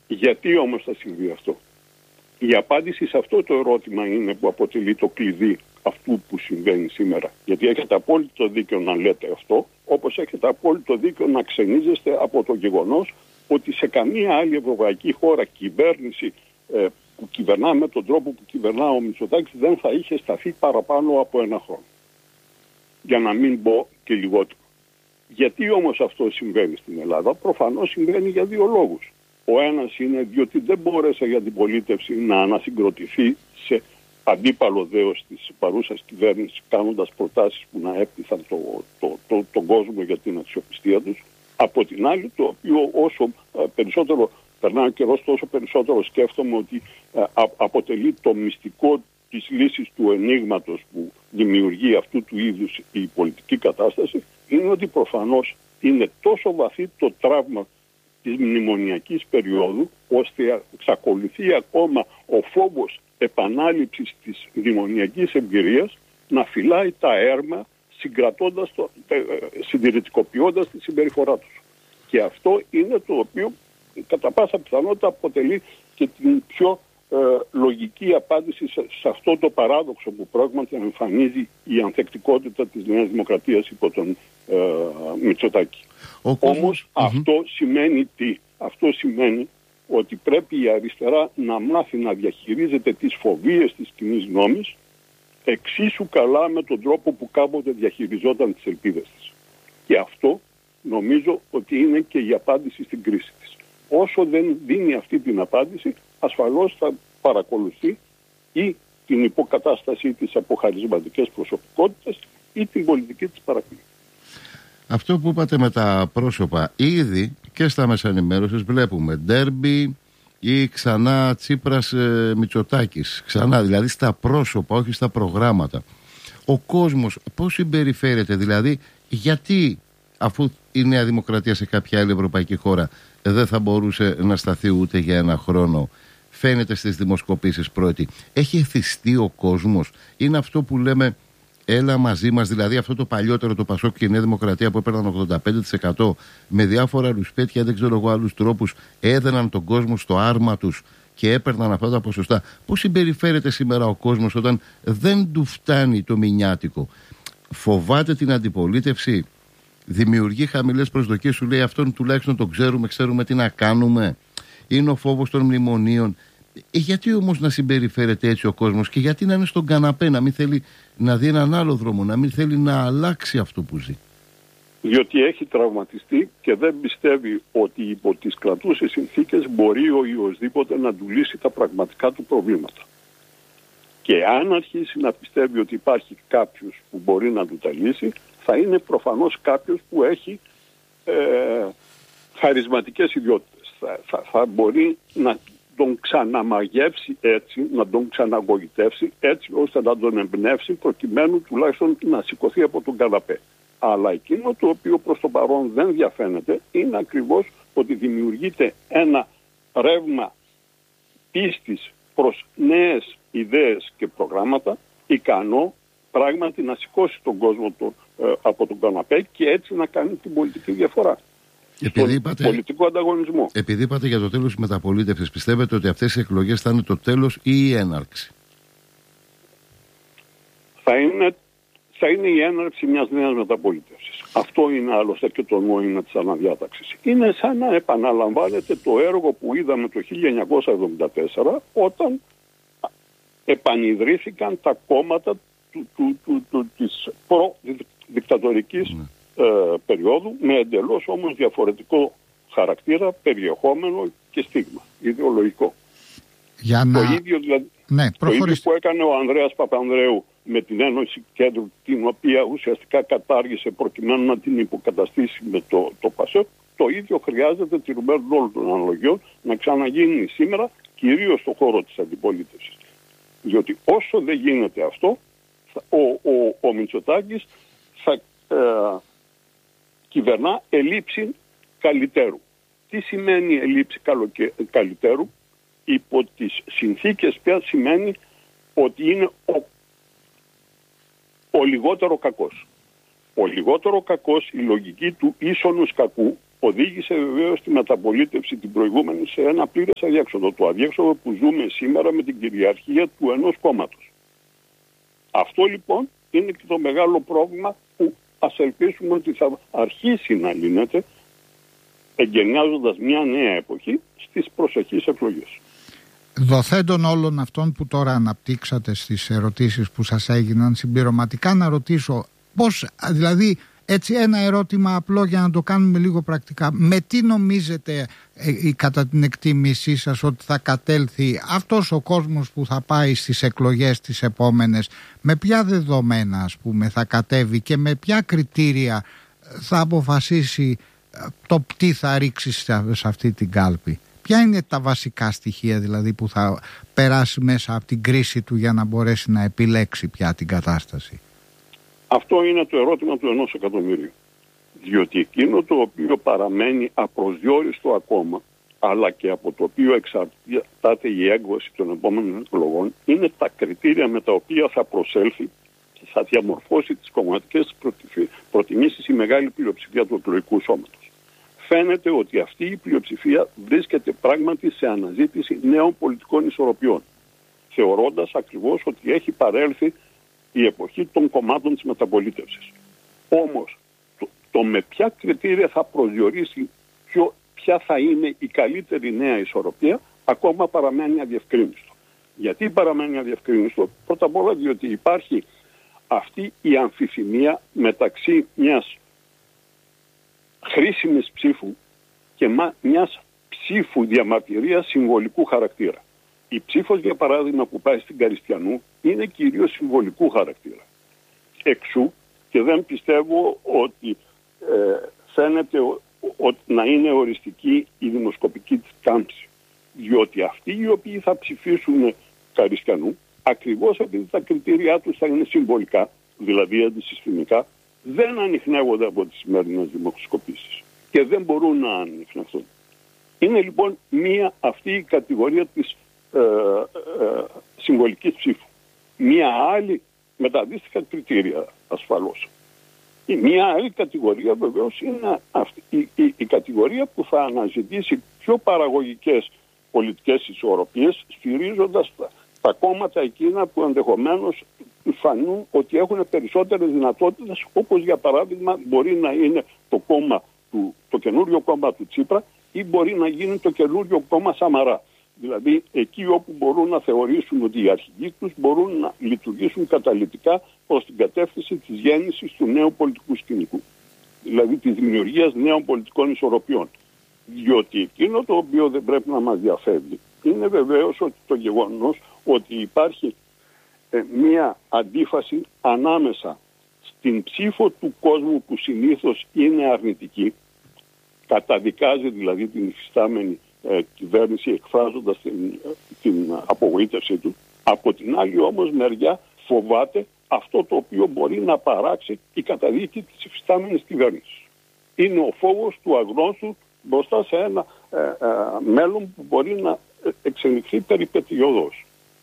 Γιατί όμως θα συμβεί αυτό? Η απάντηση σε αυτό το ερώτημα είναι που αποτελεί το κλειδί αυτού που συμβαίνει σήμερα. Γιατί έχετε απόλυτο δίκιο να λέτε αυτό, όπως έχετε απόλυτο δίκιο να ξενίζεστε από το γεγονός ότι σε καμία άλλη ευρωπαϊκή χώρα κυβέρνηση που κυβερνά με τον τρόπο που κυβερνά ο Μητσοτάκης δεν θα είχε σταθεί παραπάνω από ένα χρόνο. Για να μην πω και λιγότερο. Γιατί όμως αυτό συμβαίνει στην Ελλάδα? Προφανώς συμβαίνει για δύο λόγους. Ο ένας είναι διότι δεν μπόρεσε η αντιπολίτευση να ανασυγκροτηθεί σε αντίπαλο δέος της παρούσας κυβέρνησης, κάνοντας προτάσεις που να έπτυθαν τον κόσμο για την αξιοπιστία τους. Από την άλλη, το οποίο όσο περισσότερο περνάει ο καιρός, τόσο περισσότερο σκέφτομαι ότι αποτελεί το μυστικό της λύσης του ενίγματος που δημιουργεί αυτού του είδους η πολιτική κατάσταση, είναι ότι προφανώς είναι τόσο βαθύ το τραύμα της μνημονιακής περίοδου, ώστε εξακολουθεί ακόμα ο φόβος επανάληψης της μνημονιακής εμπειρίας να φυλάει τα έρμα, συντηρητικοποιώντας τη συμπεριφορά τους. Και αυτό είναι το οποίο κατά πάσα πιθανότητα αποτελεί και την πιο λογική απάντηση σε αυτό το παράδοξο που πράγματι εμφανίζει η ανθεκτικότητα της Νέας Δημοκρατίας υπό τον Μητσοτάκη. Όμως αυτό σημαίνει τι? Αυτό σημαίνει ότι πρέπει η αριστερά να μάθει να διαχειρίζεται τις φοβίες της κοινής γνώμης εξίσου καλά με τον τρόπο που κάποτε διαχειριζόταν τις ελπίδες της. Και αυτό νομίζω ότι είναι και η απάντηση στην κρίση της. Όσο δεν δίνει αυτή την απάντηση, ασφαλώς θα παρακολουθεί ή την υποκατάστασή της από χαρισματικές προσωπικότητες ή την πολιτική της παρακμή. Αυτό που είπατε με τα πρόσωπα, ήδη και στα μέσα ενημέρωσης βλέπουμε ντέρμπι ή ξανά Τσίπρας Μητσοτάκης. Ξανά, δηλαδή στα πρόσωπα, όχι στα προγράμματα. Ο κόσμος πώς συμπεριφέρεται, δηλαδή γιατί αφού η Νέα Δημοκρατία σε κάποια άλλη ευρωπαϊκή χώρα δεν θα μπορούσε να σταθεί ούτε για ένα χρόνο, φαίνεται στις δημοσκοπήσεις πρώτη. Έχει εθιστεί ο κόσμος? Είναι αυτό που λέμε έλα μαζί μας, δηλαδή αυτό το παλιότερο το Πασόκ και η Νέα Δημοκρατία που έπαιρναν 85% με διάφορα ρουσπέτια, δεν ξέρω εγώ άλλους τρόπους, έδαιναν τον κόσμο στο άρμα τους και έπαιρναν αυτά τα ποσοστά. Πώς συμπεριφέρεται σήμερα ο κόσμος όταν δεν του φτάνει το μηνιάτικο? Φοβάται την αντιπολίτευση? Δημιουργεί χαμηλές προσδοκίες, σου λέει αυτόν τουλάχιστον τον ξέρουμε τι να κάνουμε? Είναι ο φόβος των μνημονίων? Γιατί όμως να συμπεριφέρεται έτσι ο κόσμος και γιατί να είναι στον καναπέ, να μην θέλει να δει έναν άλλο δρόμο, να μην θέλει να αλλάξει αυτό που ζει? Διότι έχει τραυματιστεί και δεν πιστεύει ότι υπό τις κρατούσες συνθήκες μπορεί ο οποιοσδήποτε να του λύσει τα πραγματικά του προβλήματα. Και αν αρχίσει να πιστεύει ότι υπάρχει κάποιος που μπορεί να του τα λύσει, θα είναι προφανώς κάποιος που έχει χαρισματικές ιδιότητες. Θα μπορεί να τον ξαναμαγεύσει έτσι, να τον ξαναγωγητεύσει έτσι ώστε να τον εμπνεύσει προκειμένου τουλάχιστον να σηκωθεί από τον καναπέ. Αλλά εκείνο το οποίο προς το παρόν δεν διαφαίνεται είναι ακριβώς ότι δημιουργείται ένα ρεύμα πίστης προς νέες ιδέες και προγράμματα ικανό πράγματι να σηκώσει τον κόσμο από τον καναπέ και έτσι να κάνει την πολιτική διαφορά. Πολιτικό ανταγωνισμό. Επειδή είπατε για το τέλος της μεταπολίτευσης, πιστεύετε ότι αυτές οι εκλογές θα είναι το τέλος ή η έναρξη? Θα είναι η έναρξη μιας νέας μεταπολίτευσης. Αυτό είναι άλλωστε και το νόημα της αναδιάταξης. Είναι σαν να επαναλαμβάνεται το έργο που είδαμε το 1974 όταν επανειδρύθηκαν τα κόμματα της προ-δικτατορικής περίοδου με εντελώς όμως διαφορετικό χαρακτήρα, περιεχόμενο και στίγμα ιδεολογικό. Το ίδιο δηλαδή, το ίδιο που έκανε ο Ανδρέας Παπανδρέου με την Ένωση Κέντρου, την οποία ουσιαστικά κατάργησε προκειμένου να την υποκαταστήσει με το ΠΑΣΟΚ, το ίδιο χρειάζεται, τηρουμένων όλων των αναλογιών, να ξαναγίνει σήμερα, κυρίως στον χώρο της αντιπολίτευσης. Διότι όσο δεν γίνεται αυτό, ο Μητσοτάκης θα κυβερνά ελήψη καλυτέρου. Τι σημαίνει ελήψη καλυτέρου? Υπό τις συνθήκες πια σημαίνει ότι είναι ο λιγότερο κακός. Ο λιγότερο κακός, η λογική του ίσονος κακού, οδήγησε βεβαίως τη μεταπολίτευση την προηγούμενη σε ένα πλήρες αδιέξοδο. Το αδιέξοδο που ζούμε σήμερα με την κυριαρχία του ενός κόμματος. Αυτό λοιπόν είναι και το μεγάλο πρόβλημα που ας ελπίσουμε ότι θα αρχίσει να λύνεται, εγκαινιάζοντας μια νέα εποχή στις προσεχείς εκλογές. Δοθέντων όλων αυτών που τώρα αναπτύξατε στις ερωτήσεις που σας έγιναν, συμπληρωματικά να ρωτήσω πώς, δηλαδή έτσι ένα ερώτημα απλό για να το κάνουμε λίγο πρακτικά, με τι νομίζετε κατά την εκτίμησή σας ότι θα κατέλθει αυτός ο κόσμος που θα πάει στις εκλογές τις επόμενες, με ποια δεδομένα ας πούμε θα κατέβει και με ποια κριτήρια θα αποφασίσει το τι θα ρίξει σε αυτή την κάλπη? Ποια είναι τα βασικά στοιχεία δηλαδή που θα περάσει μέσα από την κρίση του για να μπορέσει να επιλέξει πια την κατάσταση? Αυτό είναι το ερώτημα του 1 εκατομμυρίου. Διότι εκείνο το οποίο παραμένει απροσδιόριστο ακόμα, αλλά και από το οποίο εξαρτάται η έκβαση των επόμενων εκλογών, είναι τα κριτήρια με τα οποία θα προσέλθει και θα διαμορφώσει τις κομματικές προτιμήσεις η μεγάλη πλειοψηφία του εκλογικού σώματος. Φαίνεται ότι αυτή η πλειοψηφία βρίσκεται πράγματι σε αναζήτηση νέων πολιτικών ισορροπιών, θεωρώντας ακριβώς ότι έχει παρέλθει η εποχή των κομμάτων της μεταπολίτευσης. Όμως, το με ποια κριτήρια θα προσδιορίσει ποια θα είναι η καλύτερη νέα ισορροπία, ακόμα παραμένει αδιευκρίνιστο. Γιατί παραμένει αδιευκρίνιστο? Πρώτα απ' όλα διότι υπάρχει αυτή η αμφιθυμία μεταξύ μιας χρήσιμης ψήφου και μιας ψήφου διαμαρτυρίας συμβολικού χαρακτήρα. Η ψήφος, για παράδειγμα, που πάει στην Καριστιανού είναι κυρίως συμβολικού χαρακτήρα. Εξού και δεν πιστεύω ότι φαίνεται να είναι οριστική η δημοσκοπική της κάμψη. Διότι αυτοί οι οποίοι θα ψηφίσουν Καριστιανού, ακριβώς επειδή τα κριτήριά τους θα είναι συμβολικά, δηλαδή αντισυστημικά, δεν ανιχνεύονται από τις σημερινές δημοσκοπήσεις και δεν μπορούν να ανιχνευτούν. Είναι λοιπόν μία αυτή η κατηγορία της συμβολικής ψήφου. Μία άλλη με τα αντίστοιχα κριτήρια ασφαλώς. Μία άλλη κατηγορία βεβαίως είναι αυτή, η κατηγορία που θα αναζητήσει πιο παραγωγικές πολιτικές ισορροπίες, στηρίζοντας τα κόμματα εκείνα που ενδεχομένως φανούν ότι έχουν περισσότερες δυνατότητες, όπως για παράδειγμα μπορεί να είναι το καινούριο κόμμα του Τσίπρα ή μπορεί να γίνει το καινούριο κόμμα Σαμαρά. Δηλαδή εκεί όπου μπορούν να θεωρήσουν ότι οι αρχηγοί τους μπορούν να λειτουργήσουν καταλυτικά προς την κατεύθυνση της γέννησης του νέου πολιτικού σκηνικού. Δηλαδή της δημιουργίας νέων πολιτικών ισορροπιών. Διότι εκείνο το οποίο δεν πρέπει να μας διαφεύγει είναι βεβαίως ότι το γεγονός ότι υπάρχει μία αντίφαση ανάμεσα στην ψήφο του κόσμου που συνήθως είναι αρνητική, καταδικάζει δηλαδή την υφιστάμενη κυβέρνηση εκφράζοντας την απογοήτευσή του. Από την άλλη όμως μεριά φοβάται αυτό το οποίο μπορεί να παράξει η καταδίκη της υφιστάμενης κυβέρνησης. Είναι ο φόβος του αγνώστου μπροστά σε ένα μέλλον που μπορεί να εξελιχθεί περιπετειωδώς.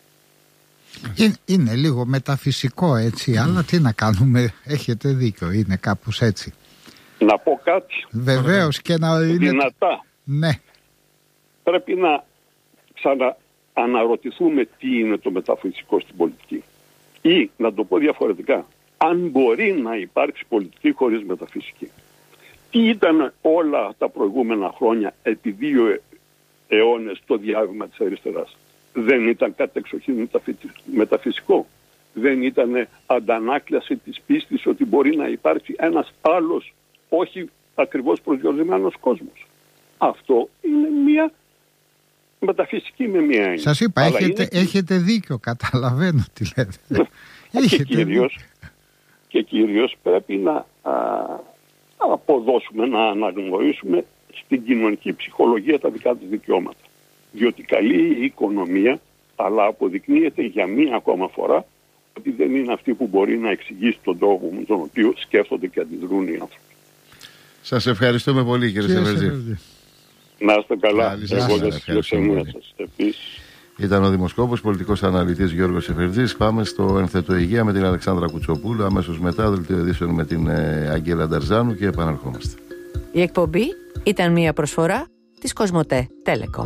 Είναι λίγο μεταφυσικό έτσι, αλλά τι να κάνουμε, έχετε δίκιο, είναι κάπως έτσι. Να πω κάτι. Βεβαίως και να είναι δυνατά. Ναι. Πρέπει να ξανααναρωτηθούμε τι είναι το μεταφυσικό στην πολιτική. Ή, να το πω διαφορετικά, αν μπορεί να υπάρξει πολιτική χωρίς μεταφυσική. Τι ήταν όλα τα προηγούμενα χρόνια επί 2 αιώνες το διάβημα της αριστεράς? Δεν ήταν κατεξοχήν μεταφυσικό? Δεν ήταν αντανάκλαση της πίστης ότι μπορεί να υπάρξει ένας άλλος, όχι ακριβώς προσδιορισμένος κόσμος? Αυτό είναι μια μεταφυσική με μια έννοια. Σας είπα, έχετε δίκιο, καταλαβαίνω τι λέτε. Και κυρίως πρέπει να αποδώσουμε, να αναγνωρίσουμε στην κοινωνική ψυχολογία τα δικά της δικαιώματα. Διότι καλή η οικονομία, αλλά αποδεικνύεται για μία ακόμα φορά ότι δεν είναι αυτή που μπορεί να εξηγήσει τον τρόπο με τον οποίο σκέφτονται και αντιδρούν οι άνθρωποι. Σας ευχαριστούμε πολύ, κύριε Σεφερτζή. Να είστε καλά. Εγώ δεν σας φιλοξενία σας. Επίσης. Ήταν ο δημοσκόπος, πολιτικός αναλυτής Γιώργος Σεφερτζής. Πάμε στο Ένθετο Υγεία με την Αλεξάνδρα Κουτσοπούλου. Αμέσως μετά δελτίο ειδήσεων με την Αγγέλα Νταρζάνου και επαναρχόμαστε. Η εκπομπή Ήταν μια προσφορά της Κοσμοτέ Telecom.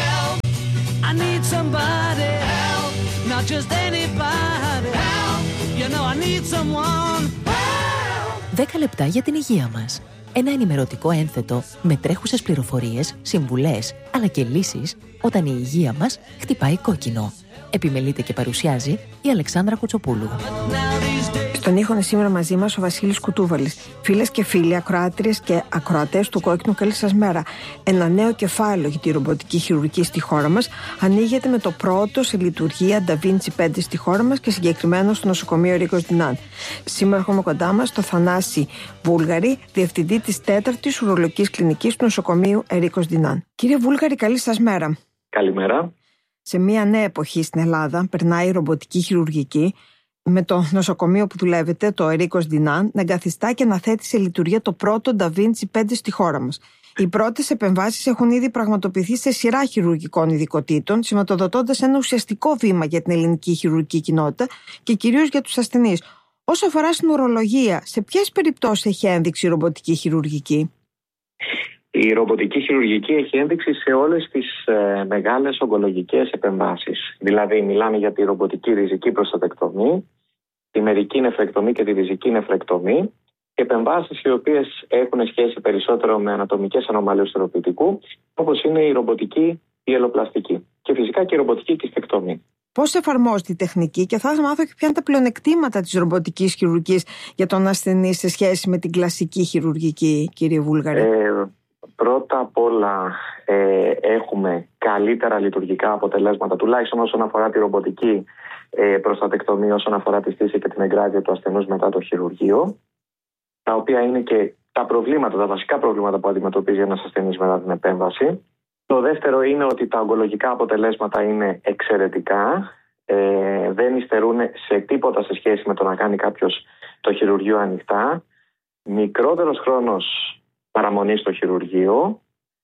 10 λεπτά για την υγεία μας. Ένα ενημερωτικό ένθετο με τρέχουσες πληροφορίες, συμβουλές, αλλά και λύσεις όταν η υγεία μας χτυπάει κόκκινο. Επιμελείται και παρουσιάζει η Αλεξάνδρα Κουτσοπούλου. Στον ήχο είναι σήμερα μαζί μας ο Βασίλης Κουτούβαλης. Φίλες και φίλοι, ακροάτριες και ακροατές του Κόκκινου, καλή σας μέρα. Ένα νέο κεφάλαιο για τη ρομποτική χειρουργική στη χώρα μας ανοίγεται με το πρώτο σε λειτουργία Da Vinci 5 στη χώρα μας και συγκεκριμένα στο νοσοκομείο Ερίκος Δινάν. Σήμερα έχουμε κοντά μας τον Θανάση Βούλγαρη, διευθυντή της 4ης ουρολογικής κλινικής του νοσοκομείου Ερίκος Δινάν. Κύριε Βούλγαρη, καλή σας μέρα. Καλημέρα. Σε μια νέα εποχή στην Ελλάδα περνάει η ρομποτική χειρουργική, με το νοσοκομείο που δουλεύετε, το Ερίκος Δινάν, να εγκαθιστά και να θέτει σε λειτουργία το πρώτο Da Vinci 5 στη χώρα μας. Οι πρώτες επεμβάσεις έχουν ήδη πραγματοποιηθεί σε σειρά χειρουργικών ειδικοτήτων, σηματοδοτώντας ένα ουσιαστικό βήμα για την ελληνική χειρουργική κοινότητα και κυρίως για τους ασθενείς. Όσο αφορά στην ουρολογία, σε ποιες περιπτώσεις έχει ένδειξη η ρομποτική χειρουργική? Η ρομποτική χειρουργική έχει ένδειξη σε όλες τις μεγάλες ογκολογικές επεμβάσεις. Δηλαδή, μιλάμε για τη ρομποτική ριζική προστατεκτομή, τη μερική νεφρεκτομή και τη ριζική νεφρεκτομή, επεμβάσεις οι οποίες έχουν σχέση περισσότερο με ανατομικές ανομαλίες του θεραπευτικού, όπως είναι η ρομποτική ιελοπλαστική και φυσικά και η ρομποτική κιστεκτομή. Πώς εφαρμόζεται η τεχνική και θα μάθω και ποια είναι τα πλεονεκτήματα της ρομποτικής χειρουργικής για τον ασθενή σε σχέση με την κλασική χειρουργική, κύριε Βούλγαρη? Πρώτα απ' όλα έχουμε καλύτερα λειτουργικά αποτελέσματα, τουλάχιστον όσον αφορά τη ρομποτική προστατεκτομή, όσον αφορά τη στήση και την εγκράτεια του ασθενούς μετά το χειρουργείο, τα οποία είναι και τα προβλήματα, τα βασικά προβλήματα που αντιμετωπίζει ένας ασθενής μετά την επέμβαση. Το δεύτερο είναι ότι τα ογκολογικά αποτελέσματα είναι εξαιρετικά, δεν υστερούν σε τίποτα σε σχέση με το να κάνει κάποιος το χειρουργείο ανοιχτά. Μικρότερος χρόνος παραμονή στο χειρουργείο,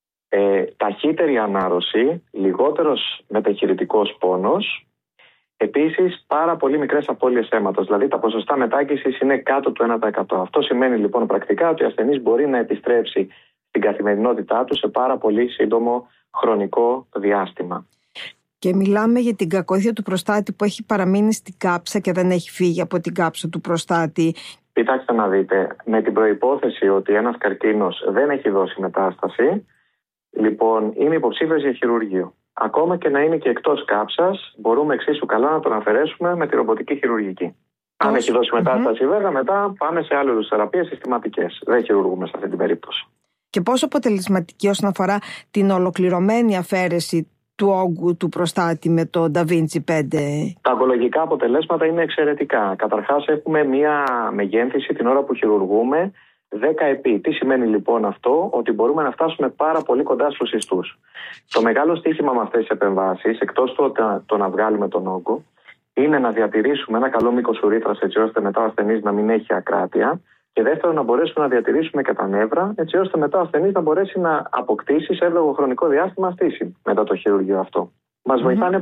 ταχύτερη ανάρρωση, λιγότερος μεταχειρητικός πόνος, επίσης πάρα πολύ μικρές απώλειες αίματος, δηλαδή τα ποσοστά μετάγγισης είναι κάτω του 1%. Αυτό σημαίνει λοιπόν πρακτικά ότι ο ασθενής μπορεί να επιστρέψει στην καθημερινότητά του σε πάρα πολύ σύντομο χρονικό διάστημα. Και μιλάμε για την κακοήθεια του προστάτη που έχει παραμείνει στην κάψα και δεν έχει φύγει από την κάψα του προστάτη. Κοιτάξτε να δείτε, με την προϋπόθεση ότι ένας καρκίνος δεν έχει δώσει μετάσταση, λοιπόν είναι υποψήφιος για χειρουργείο. Ακόμα και να είναι και εκτός κάψας, μπορούμε εξίσου καλά να τον αφαιρέσουμε με τη ρομποτική χειρουργική. Αν έχει δώσει μετάσταση, βέβαια, μετά πάμε σε άλλες θεραπείες συστηματικές. Δεν χειρουργούμε σε αυτή την περίπτωση. Και πόσο αποτελεσματική όσον αφορά την ολοκληρωμένη αφαίρεση του όγκου του προστάτη με το Da Vinci 5? Τα ογκολογικά αποτελέσματα είναι εξαιρετικά. Καταρχάς έχουμε μία μεγένθηση την ώρα που χειρουργούμε 10 επί. Τι σημαίνει λοιπόν αυτό? Ότι μπορούμε να φτάσουμε πάρα πολύ κοντά στους ιστούς. Το μεγάλο στοίχημα με αυτές τις επεμβάσεις, εκτός του το να βγάλουμε τον όγκο, είναι να διατηρήσουμε ένα καλό μήκος ουρήθρας έτσι ώστε μετά ο ασθενής να μην έχει ακράτεια. Και δεύτερον, να μπορέσουμε να διατηρήσουμε και τα νεύρα, έτσι ώστε μετά ο ασθενής να μπορέσει να αποκτήσει σε εύλογο χρονικό διάστημα στήση μετά το χειρουργείο αυτό. Μας βοηθάει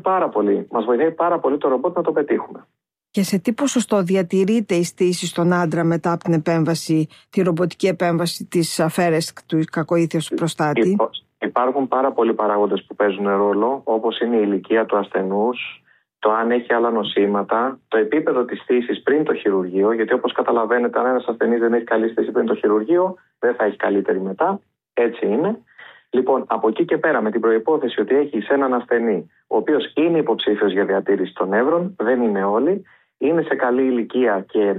πάρα πολύ το ρομπότ να το πετύχουμε. Και σε τι ποσοστό διατηρείται η στήση στον άντρα μετά από την επέμβαση, τη ρομποτική επέμβαση της αφαίρεσης του κακοήθειας του προστάτη? Υπάρχουν πάρα πολλοί παράγοντες που παίζουν ρόλο, όπως είναι η ηλικία του ασθενούς, το αν έχει άλλα νοσήματα, το επίπεδο της στήσης πριν το χειρουργείο, γιατί όπως καταλαβαίνετε, αν ένας ασθενής δεν έχει καλή στήση πριν το χειρουργείο, δεν θα έχει καλύτερη μετά. Έτσι είναι. Λοιπόν, από εκεί και πέρα, με την προϋπόθεση ότι έχεις έναν ασθενή, ο οποίος είναι υποψήφιος για διατήρηση των νεύρων, δεν είναι όλοι, είναι σε καλή ηλικία και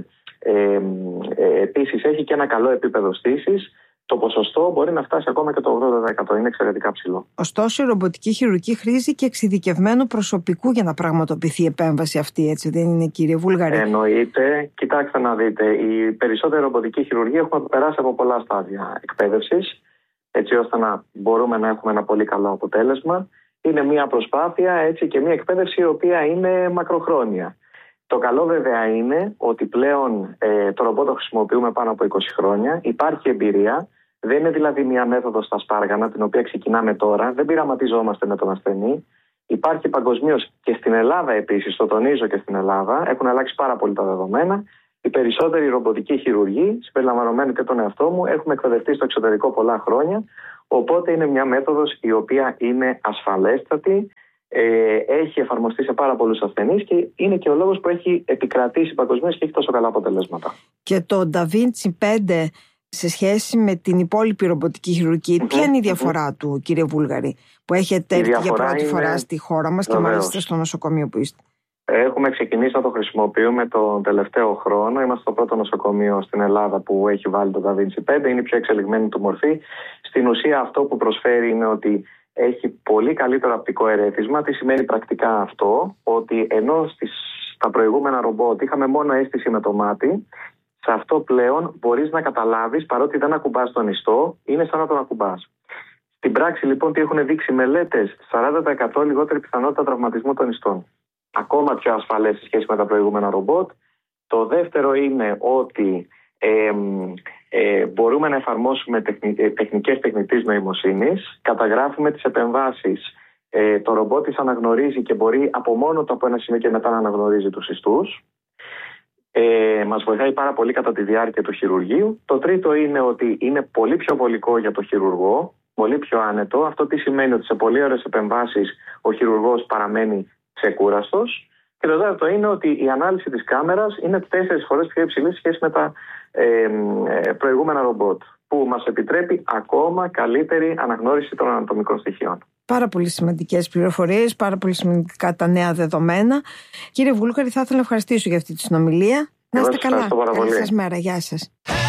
επίσης έχει και ένα καλό επίπεδο στήσης, το ποσοστό μπορεί να φτάσει ακόμα και το 80%. Είναι εξαιρετικά ψηλό. Ωστόσο, η ρομποτική χειρουργική χρήζει και εξειδικευμένου προσωπικού για να πραγματοποιηθεί η επέμβαση αυτή, έτσι δεν είναι, κύριε Βούλγαρη? Εννοείται. Κοιτάξτε να δείτε, η περισσότερη ρομποτική χειρουργία έχουμε περάσει από πολλά στάδια εκπαίδευσης, έτσι ώστε να μπορούμε να έχουμε ένα πολύ καλό αποτέλεσμα. Είναι μια προσπάθεια έτσι, και μια εκπαίδευση η οποία είναι μακροχρόνια. Το καλό βέβαια είναι ότι πλέον το ρομπότ το χρησιμοποιούμε πάνω από 20 χρόνια, υπάρχει εμπειρία. Δεν είναι δηλαδή μια μέθοδος στα σπάργανα, την οποία ξεκινάμε τώρα. Δεν πειραματιζόμαστε με τον ασθενή. Υπάρχει παγκοσμίως και στην Ελλάδα επίσης, το τονίζω και στην Ελλάδα. Έχουν αλλάξει πάρα πολύ τα δεδομένα. Οι περισσότεροι ρομποτικοί χειρουργοί, συμπεριλαμβανομένου και τον εαυτό μου, έχουμε εκπαιδευτεί στο εξωτερικό πολλά χρόνια. Οπότε είναι μια μέθοδος η οποία είναι ασφαλέστατη, έχει εφαρμοστεί σε πάρα πολλούς ασθενείς και είναι και ο λόγος που έχει επικρατήσει παγκοσμίως και έχει τόσο καλά αποτελέσματα. Και το Da Vinci 5 σε σχέση με την υπόλοιπη ρομποτική χειρουργική, ποια είναι η διαφορά του, κύριε Βούλγαρη, που έχετε έρθει για πρώτη φορά στη χώρα μας και μάλιστα στο νοσοκομείο που είστε? Έχουμε ξεκινήσει να το χρησιμοποιούμε τον τελευταίο χρόνο. Είμαστε το πρώτο νοσοκομείο στην Ελλάδα που έχει βάλει το Da Vinci 5. Είναι η πιο εξελιγμένη του μορφή. Στην ουσία αυτό που προσφέρει είναι ότι έχει πολύ καλύτερο απτικό ερέθισμα. Τι σημαίνει πρακτικά αυτό? Ότι ενώ στα προηγούμενα ρομπότ είχαμε μόνο αίσθηση με το μάτι, σε αυτό πλέον μπορείς να καταλάβεις, παρότι δεν ακουμπάς τον ιστό, είναι σαν να τον ακουμπάς. Στην πράξη λοιπόν τι έχουν δείξει μελέτες? 40% λιγότερη πιθανότητα τραυματισμού των ιστών. Ακόμα πιο ασφαλές σε σχέση με τα προηγούμενα ρομπότ. Το δεύτερο είναι ότι μπορούμε να εφαρμόσουμε τεχνικές τεχνητής νοημοσύνης. Καταγράφουμε τις επεμβάσεις. Το ρομπότ τις αναγνωρίζει και μπορεί από μόνο το από ένα σημείο και μετά να αναγνωρίζει τους ιστούς. Μας βοηθάει πάρα πολύ κατά τη διάρκεια του χειρουργείου. Το τρίτο είναι ότι είναι πολύ πιο βολικό για το χειρουργό, πολύ πιο άνετο. Αυτό τι σημαίνει? Ότι σε πολύ ωραίες επεμβάσεις ο χειρουργός παραμένει ξεκούραστος. Και το τέταρτο είναι ότι η ανάλυση της κάμερας είναι 4 φορές πιο υψηλή σε σχέση με τα προηγούμενα ρομπότ, που μας επιτρέπει ακόμα καλύτερη αναγνώριση των ανατομικών στοιχείων. Πάρα πολύ σημαντικές πληροφορίες, πάρα πολύ σημαντικά τα νέα δεδομένα. Κύριε Βούλγαρη, θα ήθελα να ευχαριστήσω για αυτή τη συνομιλία. Να είστε καλά. Καλή σας μέρα. Γεια σας.